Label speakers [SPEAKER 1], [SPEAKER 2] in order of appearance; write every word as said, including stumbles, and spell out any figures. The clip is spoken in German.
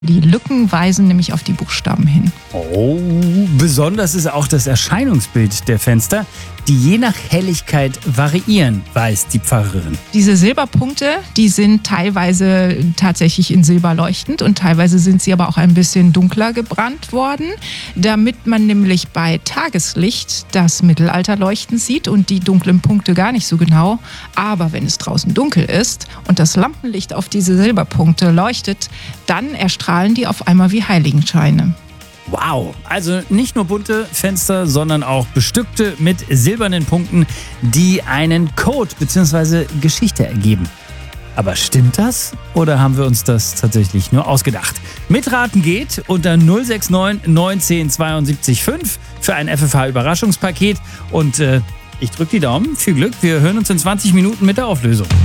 [SPEAKER 1] Die Lücken weisen nämlich auf die Buchstaben hin.
[SPEAKER 2] Oh, besonders ist auch das Erscheinungsbild der Fenster, die je nach Helligkeit variieren, weiß die Pfarrerin.
[SPEAKER 1] Diese Silberpunkte, die sind teilweise tatsächlich in Silber leuchtend und teilweise sind sie aber auch ein bisschen dunkler gebrannt worden, damit man nämlich bei Tageslicht das Mittelalter leuchten sieht und die dunklen Punkte gar nicht so genau. Aber wenn es draußen dunkel ist und das Lampenlicht auf diese Silberpunkte leuchtet, dann erstrahlen die auf einmal wie Heiligenscheine.
[SPEAKER 2] Wow, also nicht nur bunte Fenster, sondern auch bestückte mit silbernen Punkten, die einen Code bzw. Geschichte ergeben. Aber stimmt das oder haben wir uns das tatsächlich nur ausgedacht? Mitraten geht unter null sechs neun neun eins null zweiundsiebzig fünf für ein F F H-Überraschungspaket und äh, ich drücke die Daumen. Viel Glück, wir hören uns in zwanzig Minuten mit der Auflösung.